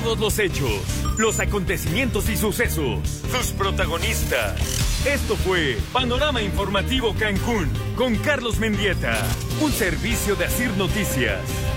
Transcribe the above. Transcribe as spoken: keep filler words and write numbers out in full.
Todos los hechos, los acontecimientos y sucesos, sus protagonistas. Esto fue Panorama Informativo Cancún con Carlos Mendieta, un servicio de Asir Noticias.